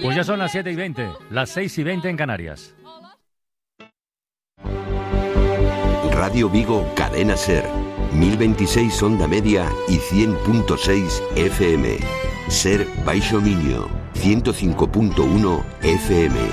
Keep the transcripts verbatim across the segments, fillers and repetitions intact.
Pues ya son las siete y veinte, las seis y veinte en Canarias. Radio Vigo, Cadena Ser, mil veintiséis onda media y cien punto seis F M. Ser Baixo Miño, ciento cinco punto uno F M.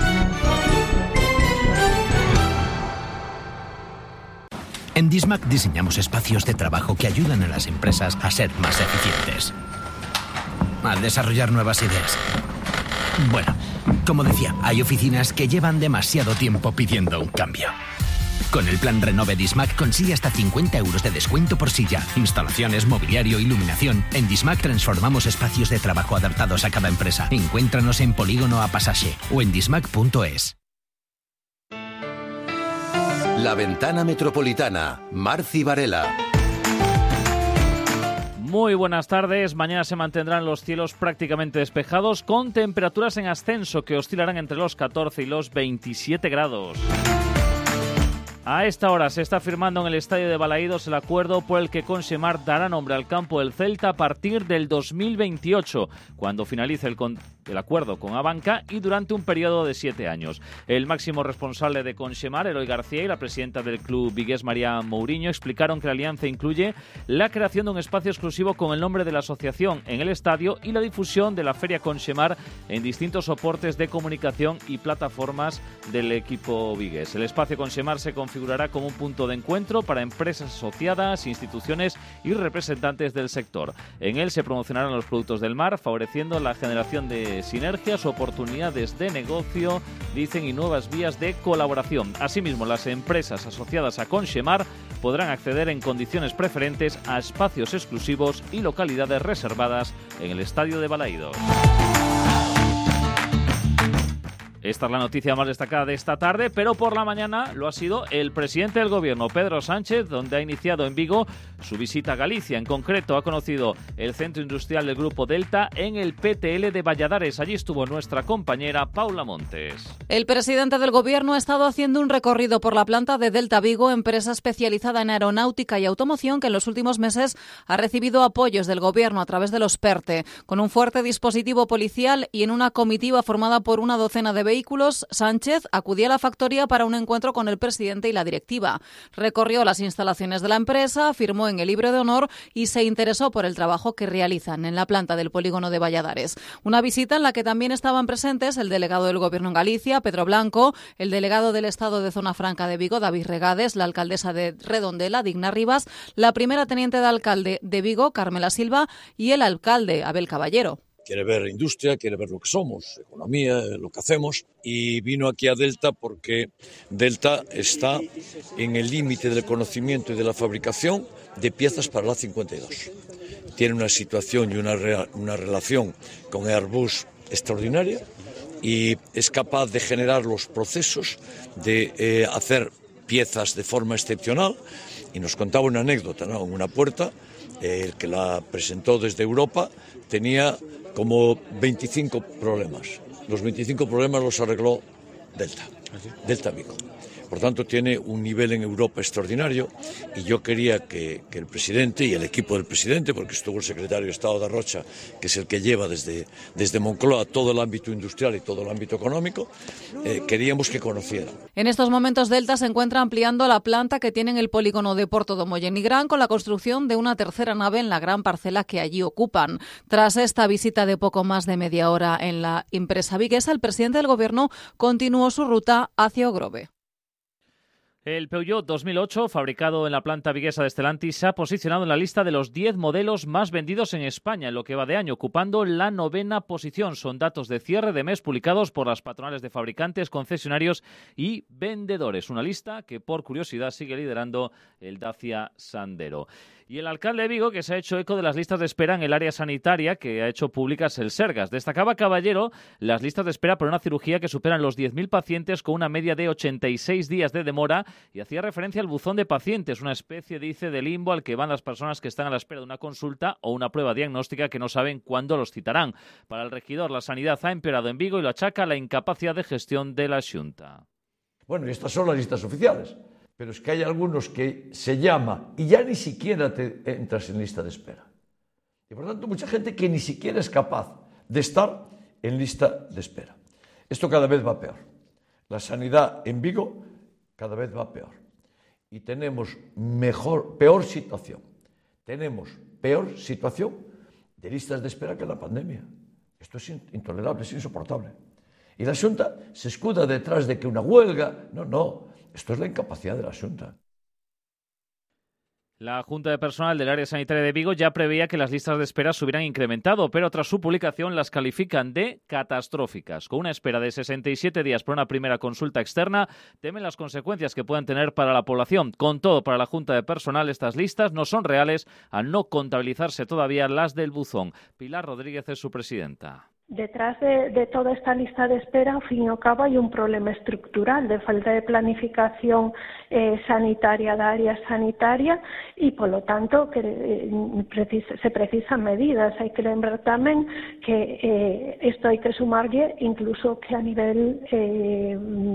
En Dismac diseñamos espacios de trabajo que ayudan a las empresas a ser más eficientes, a desarrollar nuevas ideas. Bueno, como decía, hay oficinas que llevan demasiado tiempo pidiendo un cambio. Con el plan Renove Dismac consigue hasta cincuenta euros de descuento por silla, instalaciones, mobiliario, iluminación. En Dismac transformamos espacios de trabajo adaptados a cada empresa. Encuéntranos en Polígono A Pasaje o en dismac punto es. La Ventana Metropolitana, Marci Varela. Muy buenas tardes. Mañana se mantendrán los cielos prácticamente despejados con temperaturas en ascenso que oscilarán entre los catorce y los veintisiete grados. A esta hora se está firmando en el estadio de Balaídos el acuerdo por el que Consemar dará nombre al campo del Celta a partir del dos mil veintiocho, cuando finalice el, con el acuerdo con Abanca y durante un periodo de siete años. El máximo responsable de Consemar, Eloy García, y la presidenta del club vigués, María Mourinho, explicaron que la alianza incluye la creación de un espacio exclusivo con el nombre de la asociación en el estadio y la difusión de la Feria Consemar en distintos soportes de comunicación y plataformas del equipo vigués. El espacio Consemar se configurará como un punto de encuentro para empresas asociadas, instituciones y representantes del sector. En él se promocionarán los productos del mar, favoreciendo la generación de sinergias, oportunidades de negocio, dicen, y nuevas vías de colaboración. Asimismo, las empresas asociadas a Consemar podrán acceder en condiciones preferentes a espacios exclusivos y localidades reservadas en el estadio de Balaídos. Esta es la noticia más destacada de esta tarde, pero por la mañana lo ha sido el presidente del Gobierno, Pedro Sánchez, donde ha iniciado en Vigo su visita a Galicia. En concreto, ha conocido el centro industrial del Grupo Delta en el P T L de Valladares. Allí estuvo nuestra compañera Paula Montes. El presidente del Gobierno ha estado haciendo un recorrido por la planta de Delta Vigo, empresa especializada en aeronáutica y automoción que en los últimos meses ha recibido apoyos del Gobierno a través de los PERTE. Con un fuerte dispositivo policial y en una comitiva formada por una docena de vehículos, Sánchez acudía a la factoría para un encuentro con el presidente y la directiva. Recorrió las instalaciones de la empresa, firmó en el libro de honor y se interesó por el trabajo que realizan en la planta del polígono de Valladares. Una visita en la que también estaban presentes el delegado del Gobierno en Galicia, Pedro Blanco, el delegado del Estado de Zona Franca de Vigo, David Regades, la alcaldesa de Redondela, Digna Rivas, la primera teniente de alcalde de Vigo, Carmela Silva, y el alcalde, Abel Caballero. Quiere ver industria, quiere ver lo que somos, economía, lo que hacemos, y vino aquí a Delta porque Delta está en el límite del conocimiento y de la fabricación de piezas para la cincuenta y dos. Tiene una situación y una, re- una relación con Airbus extraordinaria y es capaz de generar los procesos de eh, hacer piezas de forma excepcional. Y nos contaba una anécdota, ¿no? En una puerta, eh, el que la presentó desde Europa tenía como veinticinco problemas. Los veinticinco problemas los arregló Delta, Delta Vigo. Por tanto, tiene un nivel en Europa extraordinario y yo quería que, que el presidente y el equipo del presidente, porque estuvo el secretario de Estado de Rocha, que es el que lleva desde, desde Moncloa todo el ámbito industrial y todo el ámbito económico, eh, queríamos que conocieran. En estos momentos, Delta se encuentra ampliando la planta que tiene en el polígono de Porto do Mollenigrán con la construcción de una tercera nave en la gran parcela que allí ocupan. Tras esta visita de poco más de media hora en la empresa viguesa, el presidente del Gobierno continuó su ruta hacia Ogrove. El Peugeot dos mil ocho, fabricado en la planta viguesa de Stellantis, se ha posicionado en la lista de los diez modelos más vendidos en España en lo que va de año, ocupando la novena posición. Son datos de cierre de mes publicados por las patronales de fabricantes, concesionarios y vendedores. Una lista que, por curiosidad, sigue liderando el Dacia Sandero. Y el alcalde de Vigo, que se ha hecho eco de las listas de espera en el área sanitaria que ha hecho públicas el Sergas. Destacaba Caballero las listas de espera por una cirugía que superan los diez mil pacientes con una media de ochenta y seis días de demora y hacía referencia al buzón de pacientes, una especie, dice, de limbo al que van las personas que están a la espera de una consulta o una prueba diagnóstica que no saben cuándo los citarán. Para el regidor, la sanidad ha empeorado en Vigo y lo achaca a la incapacidad de gestión de la Xunta. Bueno, y estas son las listas oficiales. Pero es que hay algunos que se llama y ya ni siquiera te entras en lista de espera. Y por tanto, mucha gente que ni siquiera es capaz de estar en lista de espera. Esto cada vez va peor. La sanidad en Vigo cada vez va peor. Y tenemos mejor, peor situación. Tenemos peor situación de listas de espera que la pandemia. Esto es intolerable, es insoportable. Y la Xunta se escuda detrás de que una huelga... No, no, esto es la incapacidad de la Xunta. La Junta de Personal del Área Sanitaria de Vigo ya preveía que las listas de espera se hubieran incrementado, pero tras su publicación las califican de catastróficas. Con una espera de sesenta y siete días para una primera consulta externa, temen las consecuencias que puedan tener para la población. Con todo, para la Junta de Personal, estas listas no son reales al no contabilizarse todavía las del buzón. Pilar Rodríguez es su presidenta. Detrás de, de toda esta lista de espera, al fin y al cabo, hay un problema estructural de falta de planificación eh, sanitaria da área sanitaria e, polo tanto, que eh, precisa, se precisan medidas. Hai que lembrar tamén que eh, isto hai que sumarlle incluso que a nivel eh,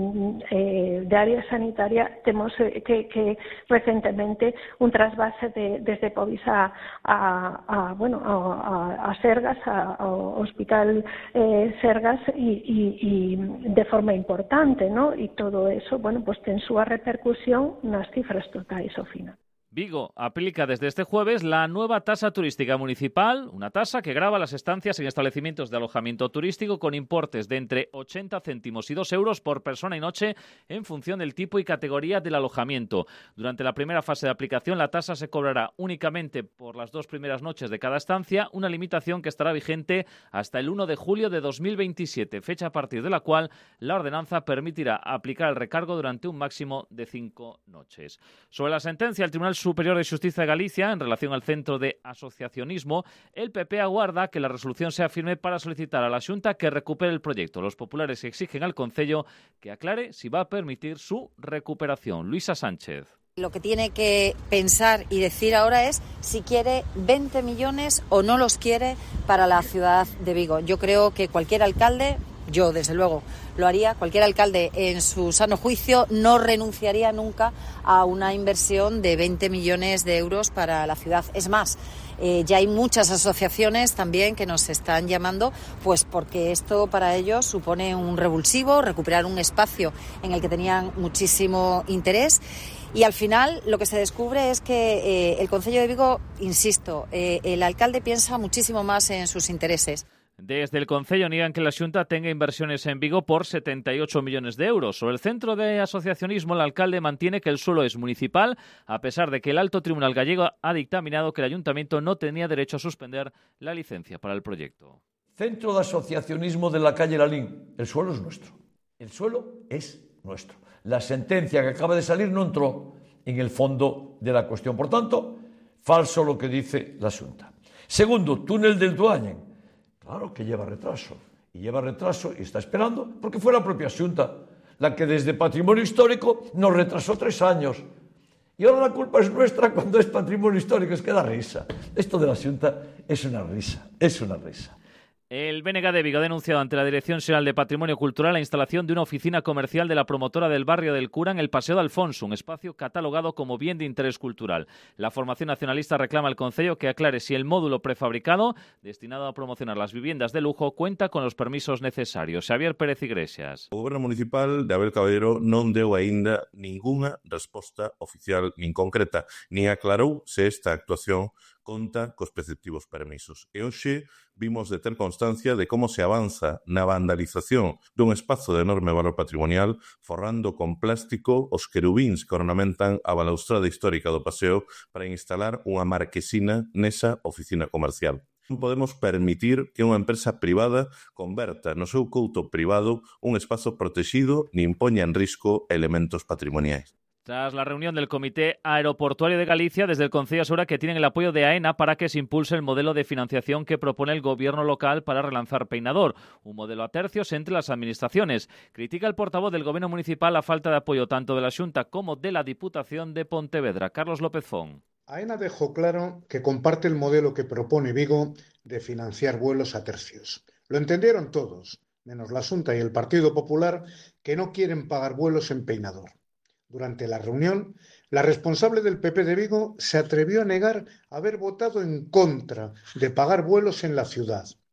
eh, de área sanitaria temos eh, que, que recentemente un trasvase de, desde Povis a, a, a, bueno, a, a, a Sergas, a, ao Hospital Eh, Sergas y, y, y de forma importante, ¿no? Y todo eso, bueno, pues ten súa repercusión nas cifras totais ao final. Vigo aplica desde este jueves la nueva tasa turística municipal, una tasa que grava las estancias en establecimientos de alojamiento turístico con importes de entre ochenta céntimos y dos euros por persona y noche en función del tipo y categoría del alojamiento. Durante la primera fase de aplicación, la tasa se cobrará únicamente por las dos primeras noches de cada estancia, una limitación que estará vigente hasta el uno de julio de dos mil veintisiete, fecha a partir de la cual la ordenanza permitirá aplicar el recargo durante un máximo de cinco noches. Sobre la sentencia, el Tribunal Superior de Justicia de Galicia, en relación al Centro de Asociacionismo, el P P aguarda que la resolución sea firme para solicitar a la Xunta que recupere el proyecto. Los populares exigen al Concello que aclare si va a permitir su recuperación. Luisa Sánchez. Lo que tiene que pensar y decir ahora es si quiere veinte millones o no los quiere para la ciudad de Vigo. Yo creo que cualquier alcalde, yo desde luego lo haría, cualquier alcalde en su sano juicio no renunciaría nunca a una inversión de veinte millones de euros para la ciudad. Es más, eh, ya hay muchas asociaciones también que nos están llamando, pues porque esto para ellos supone un revulsivo, recuperar un espacio en el que tenían muchísimo interés. Y al final lo que se descubre es que eh, el Concello de Vigo, insisto, eh, el alcalde piensa muchísimo más en sus intereses. Desde el Concello niegan que la Xunta tenga inversiones en Vigo por setenta y ocho millones de euros. Sobre el Centro de Asociacionismo, el alcalde mantiene que el suelo es municipal, a pesar de que el Alto Tribunal gallego ha dictaminado que el Ayuntamiento no tenía derecho a suspender la licencia para el proyecto. Centro de Asociacionismo de la calle Lalín. El suelo es nuestro. El suelo es nuestro. La sentencia que acaba de salir no entró en el fondo de la cuestión. Por tanto, falso lo que dice la Xunta. Segundo, túnel del Duañen. Claro que lleva retraso, y lleva retraso y está esperando, porque fue la propia Xunta la que desde Patrimonio Histórico nos retrasó tres años. Y ahora la culpa es nuestra cuando es Patrimonio Histórico, es que da risa. Esto de la Xunta es una risa, es una risa. El B N G de Vigo ha denunciado ante la Dirección Xeral de Patrimonio Cultural la instalación de una oficina comercial de la promotora del barrio del Cura en el Paseo de Alfonso, un espacio catalogado como bien de interés cultural. La formación nacionalista reclama al Concello que aclare si el módulo prefabricado, destinado a promocionar las viviendas de lujo, cuenta con los permisos necesarios. Xavier Pérez Iglesias. O Goberno Municipal de Abel Caballero non deu aínda ningunha resposta oficial nin concreta, nin aclarou se esta actuación conta cos preceptivos permisos. E hoxe vimos de ter constancia de como se avanza na vandalización dun espazo de enorme valor patrimonial, forrando con plástico os querubíns que ornamentan a balaustrada histórica do paseo para instalar unha marquesina nesa oficina comercial. Non podemos permitir que unha empresa privada converta no seu couto privado un espazo protegido nin poña en risco elementos patrimoniais. Tras la reunión del Comité Aeroportuario de Galicia, desde el Concello asegura que tienen el apoyo de AENA para que se impulse el modelo de financiación que propone el gobierno local para relanzar Peinador, un modelo a tercios entre las administraciones. Critica el portavoz del Gobierno Municipal la falta de apoyo tanto de la Xunta como de la Diputación de Pontevedra. Carlos López Fon. AENA dejó claro que comparte el modelo que propone Vigo de financiar vuelos a tercios. Lo entendieron todos, menos la Xunta y el Partido Popular, que no quieren pagar vuelos en Peinador. Durante la reunión, la responsable del P P de Vigo se atrevió a negar haber votado en contra de pagar vuelos en la ciudad.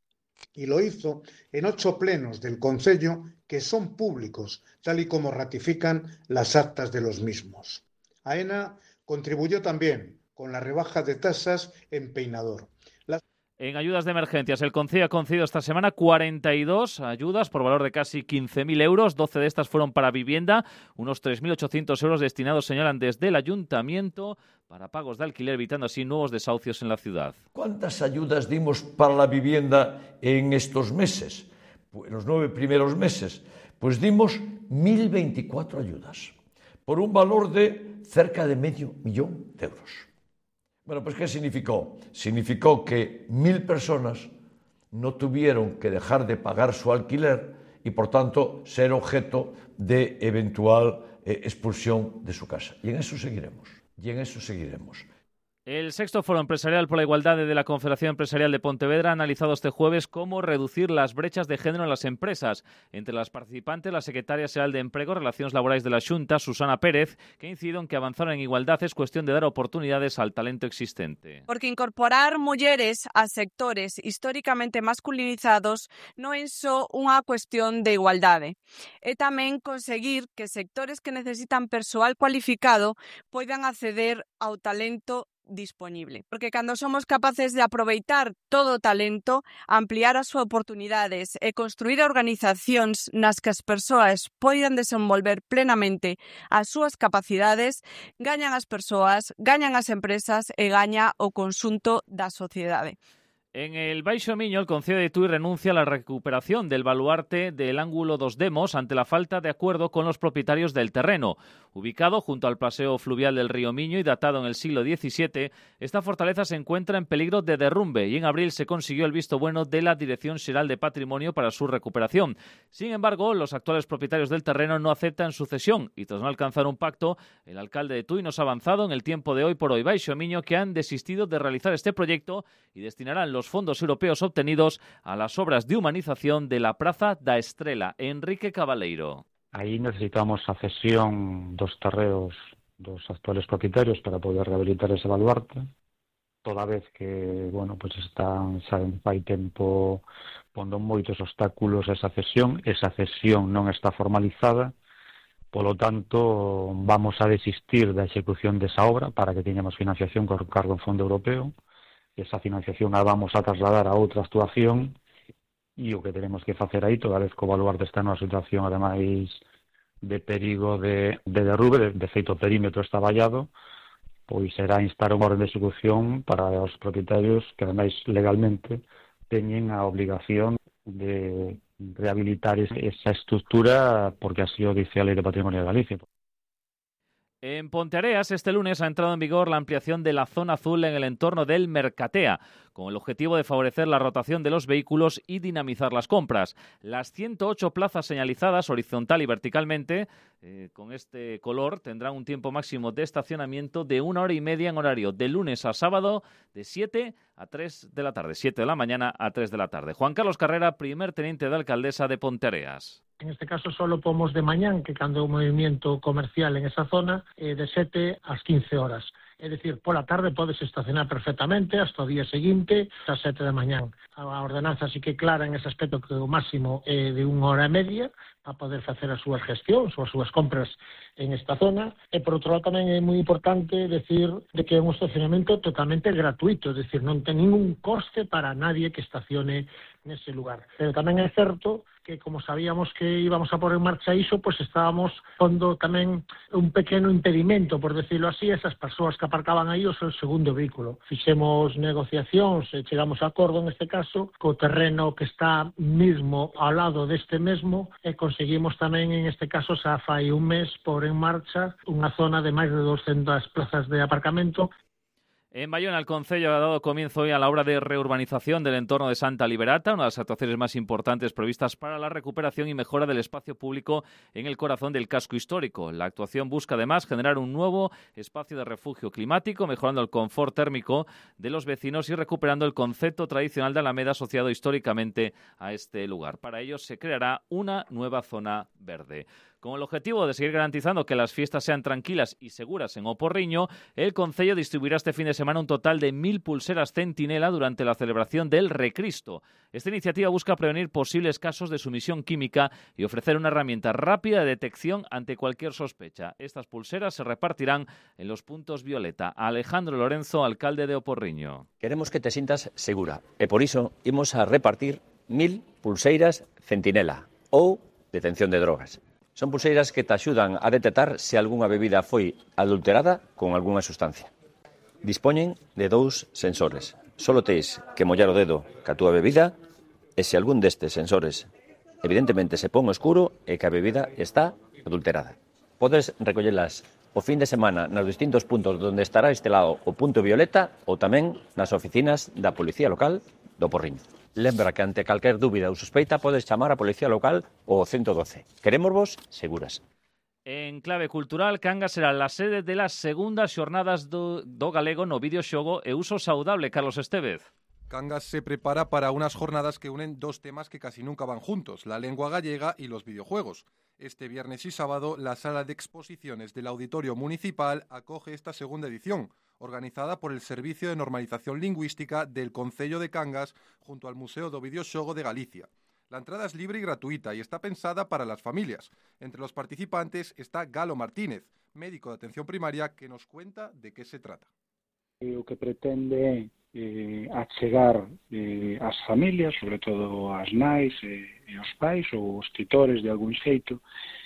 y lo hizo en ocho plenos del Concello que son públicos, tal y como ratifican las actas de los mismos. AENA contribuyó también con la rebaja de tasas en Peinador. Las... En ayudas de emergencias, el Concello ha concedido esta semana cuarenta y dos ayudas por valor de casi quince mil euros. doce de estas fueron para vivienda. Unos tres mil ochocientos euros destinados, señalan desde el Ayuntamiento, para pagos de alquiler, evitando así nuevos desahucios en la ciudad. ¿Cuántas ayudas dimos para la vivienda en estos meses? En los nueve primeros meses. Pues dimos mil veinticuatro ayudas, por un valor de cerca de medio millón de euros. Bueno, pues ¿qué significó? Significó que mil personas no tuvieron que dejar de pagar su alquiler y, por tanto, ser objeto de eventual eh, expulsión de su casa. Y en eso seguiremos, y en eso seguiremos. El sexto Foro Empresarial por la Igualdad de la Confederación Empresarial de Pontevedra ha analizado este jueves cómo reducir las brechas de género en las empresas. Entre las participantes, la secretaria xeral de Emprego e Relacións Laborais de la Xunta, Susana Pérez, que ha incidido en que avanzar en igualdad es cuestión de dar oportunidades al talento existente. Porque incorporar mulleres a sectores históricamente masculinizados non é só unha cuestión de igualdade. É tamén conseguir que sectores que necesitan persoal cualificado poidan acceder ao talento disponible. Porque cando somos capaces de aproveitar todo o talento, ampliar as súas oportunidades e construir organizacións nas que as persoas poidan desenvolver plenamente as súas capacidades, gañan as persoas, gañan as empresas e gaña o conxunto da sociedade. En el Baixo Miño, el Concello de Tui renuncia a la recuperación del baluarte del ángulo dos Demos ante la falta de acuerdo con los propietarios del terreno. Ubicado junto al paseo fluvial del río Miño y datado en el siglo diecisiete, esta fortaleza se encuentra en peligro de derrumbe y en abril se consiguió el visto bueno de la Dirección Xeral de Patrimonio para su recuperación. Sin embargo, los actuales propietarios del terreno no aceptan su cesión y tras no alcanzar un pacto, el alcalde de Tui nos ha avanzado en el tiempo de hoy por hoy Baixo Miño que han desistido de realizar este proyecto y destinarán los fondos europeos obtenidos a las obras de humanización de la Praza da Estrela. Enrique Cabaleiro. Aí necesitamos a cesión dos terreos dos actuales propietarios para poder rehabilitar ese baluarte, toda vez que, bueno, pues están xa fai tempo pondo moitos obstáculos a esa cesión. Esa cesión non está formalizada, polo tanto, vamos a desistir da execución desa obra para que teñamos financiación con cargo en fondo europeo. Esa financiación a vamos a trasladar a outra actuación e o que tenemos que facer aí, toda vez que o baluarte está nunha situación ademais de perigo de, de derrube, de, de feito o perímetro está vallado, pois será instar unha orden de execución para os propietarios que ademais legalmente teñen a obligación de rehabilitar esa estructura porque así o dice a Lei de Patrimonio de Galicia. En Ponteareas, este lunes ha entrado en vigor la ampliación de la zona azul en el entorno del Mercatea, con el objetivo de favorecer la rotación de los vehículos y dinamizar las compras. Las ciento ocho plazas señalizadas horizontal y verticalmente, eh, con este color, tendrán un tiempo máximo de estacionamiento de una hora y media en horario de lunes a sábado, de siete a tres de la tarde, siete de la mañana a tres de la tarde. Juan Carlos Carrera, primer teniente de alcaldesa de Ponteareas. En este caso solo pomos de mañán, que cando un movimiento comercial en esa zona, eh, de sete ás quince horas. É dicir, pola tarde podes estacionar perfectamente hasta o día seguinte, ás sete da mañán. A ordenanza sí que clara en ese aspecto que o máximo é de unha hora e media para poder facer as súas gestións ou as súas compras en esta zona. E, por outro lado, tamén é moi importante decir de que é un estacionamento totalmente gratuito, é dicir, non ten ningún coste para nadie que estacione nese lugar. Pero tamén é certo que, como sabíamos que íbamos a pôr en marcha iso, pois estábamos pondo tamén un pequeno impedimento, por decirlo así, esas persoas que aparcaban aí o seu segundo vehículo. Fixemos negociacións e chegamos a acordo, neste caso, co terreno que está mismo ao lado deste mesmo e conseguimos tamén, en este caso, xa fai un mes, pôr en marcha unha zona de máis de doscientas plazas de aparcamento. En Bayona, el Concello ha dado comienzo hoy a la obra de reurbanización del entorno de Santa Liberata, una de las actuaciones más importantes previstas para la recuperación y mejora del espacio público en el corazón del casco histórico. La actuación busca además generar un nuevo espacio de refugio climático, mejorando el confort térmico de los vecinos y recuperando el concepto tradicional de Alameda asociado históricamente a este lugar. Para ello se creará una nueva zona verde. Con el objetivo de seguir garantizando que las fiestas sean tranquilas y seguras en O Porriño, el Concello distribuirá este fin de semana un total de mil pulseras Centinela durante la celebración del Recristo. Esta iniciativa busca prevenir posibles casos de sumisión química y ofrecer una herramienta rápida de detección ante cualquier sospecha. Estas pulseras se repartirán en los puntos violeta. Alejandro Lorenzo, alcalde de O Porriño. Queremos que te sintas segura e por iso imos a repartir mil pulseiras Centinela ou detención de drogas. Son pulseiras que te axudan a detectar se algunha bebida foi adulterada con algunha sustancia. Dispoñen de dous sensores. Solo tes que mollar o dedo ca túa bebida e se algún destes sensores evidentemente se pon escuro e que a bebida está adulterada. Podes recollelas o fin de semana nos distintos puntos onde estará instalado o punto violeta ou tamén nas oficinas da Policía Local do Porriño. Lembra que ante calquer dúbida ou sospeita podes chamar a Policía Local ao ciento doce. Querémosvos seguras. En clave cultural, Cangas será la sede de las segundas xornadas do, do galego no videoxogo e uso saudable. Carlos Estevez. Cangas se prepara para unas jornadas que unen dos temas que casi nunca van juntos, la lengua gallega y los videojuegos. Este viernes y sábado, la sala de exposiciones del Auditorio Municipal acoge esta segunda edición, organizada por el Servicio de Normalización Lingüística del Concello de Cangas junto al Museo do Videoxogo de Galicia. La entrada es libre y gratuita y está pensada para las familias. Entre los participantes está Galo Martínez, médico de atención primaria, que nos cuenta de qué se trata. O que pretende é eh, achegar eh, as familias, sobre todo as nais e, e os pais ou os titores de algún xeito,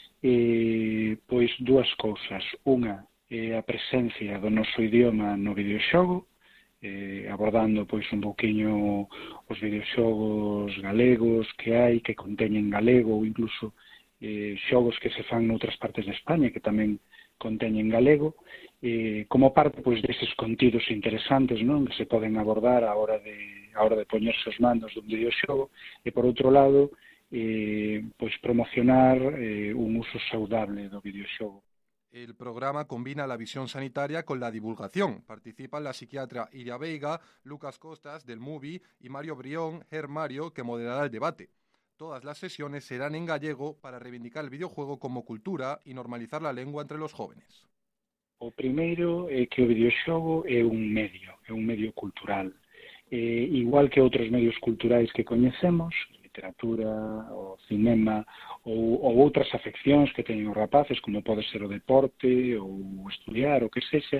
eh, pois dúas cousas. Unha é a presencia do noso idioma no videoxogo, eh, abordando pois un pouquiño os videoxogos galegos que hai, que conteñen galego, ou incluso eh, xogos que se fan noutras partes de España que tamén conteñen galego, eh, como parte pois deses contidos interesantes, non, que se poden abordar a hora de a hora de poñerse os mandos dun videoxogo, e por outro lado eh, pois promocionar eh, un uso saudable do videoxogo. El programa combina la visión sanitaria con la divulgación. Participan la psiquiatra Iria Veiga, Lucas Costas del Movie y Mario Brión, Ger Mario, que moderará el debate. Todas las sesiones serán en gallego para reivindicar el videojuego como cultura y normalizar la lengua entre los jóvenes. O primeiro é que o videoxogo é un medio, é un medio cultural. Eh, igual que outros medios culturais que coñecemos, literatura, o cinema, ou, ou outras afeccións que teñen os rapaces, como pode ser o deporte, ou estudiar, o que sexa,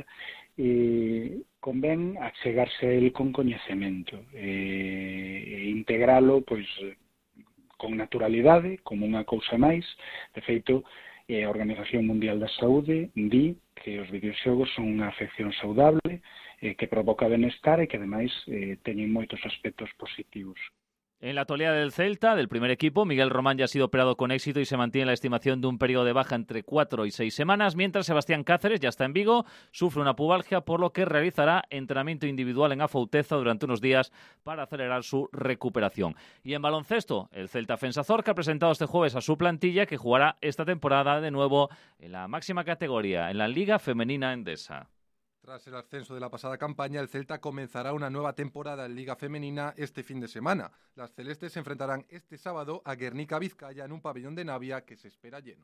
eh, convén achegarse a él con coñecemento, eh, e integralo, pois, con naturalidade, como unha cousa máis. De feito, a Organización Mundial da Saúde di que os videoxogos son unha afección saudable, eh, que provoca benestar e que, ademais, eh, teñen moitos aspectos positivos. En la actualidad del Celta, del primer equipo, Miguel Román ya ha sido operado con éxito y se mantiene la estimación de un periodo de baja entre cuatro y seis semanas, mientras Sebastián Cáceres ya está en Vigo, sufre una pubalgia, por lo que realizará entrenamiento individual en Afouteza durante unos días para acelerar su recuperación. Y en baloncesto, el Celta Fensazorca ha presentado este jueves a su plantilla, que jugará esta temporada de nuevo en la máxima categoría, en la Liga Femenina Endesa. Tras el ascenso de la pasada campaña, el Celta comenzará una nueva temporada en Liga Femenina este fin de semana. Las celestes se enfrentarán este sábado a Guernica Vizcaya en un pabellón de Navia que se espera lleno.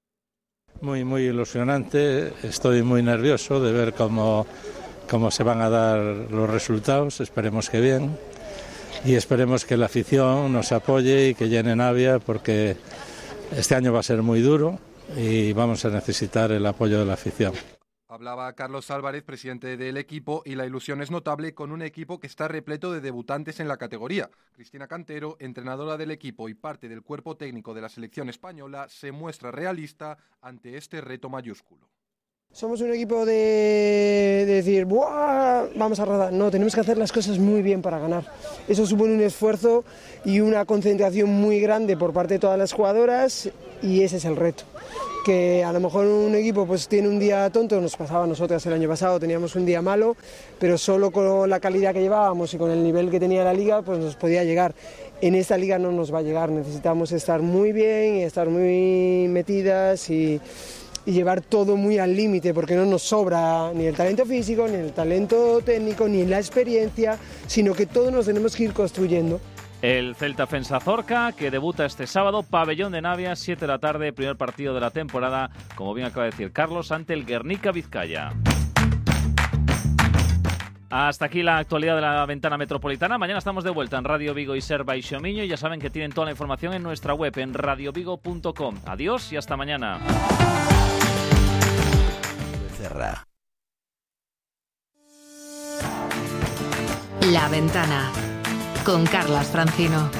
Muy, muy ilusionante. Estoy muy nervioso de ver cómo, cómo se van a dar los resultados. Esperemos que bien. Y esperemos que la afición nos apoye y que llene Navia, porque este año va a ser muy duro y vamos a necesitar el apoyo de la afición. Hablaba Carlos Álvarez, presidente del equipo, y la ilusión es notable con un equipo que está repleto de debutantes en la categoría. Cristina Cantero, entrenadora del equipo y parte del cuerpo técnico de la selección española, se muestra realista ante este reto mayúsculo. Somos un equipo de, de decir, ¡buah! Vamos a rodar. No, tenemos que hacer las cosas muy bien para ganar. Eso supone un esfuerzo y una concentración muy grande por parte de todas las jugadoras, y ese es el reto. Que a lo mejor un equipo pues tiene un día tonto, nos pasaba a nosotras el año pasado, teníamos un día malo, pero solo con la calidad que llevábamos y con el nivel que tenía la liga, pues nos podía llegar. En esta liga no nos va a llegar, necesitamos estar muy bien y estar muy metidas y, y llevar todo muy al límite, porque no nos sobra ni el talento físico, ni el talento técnico, ni la experiencia, sino que todo nos tenemos que ir construyendo. El Celta Fensa Zorca, que debuta este sábado, pabellón de Navia, siete de la tarde, primer partido de la temporada, como bien acaba de decir Carlos, ante el Guernica Vizcaya. Hasta aquí la actualidad de la Ventana Metropolitana. Mañana estamos de vuelta en Radio Vigo y Ser Baixo Miño. Y ya saben que tienen toda la información en nuestra web, en radio vigo punto com. Adiós y hasta mañana. La Ventana con Carlas Francino.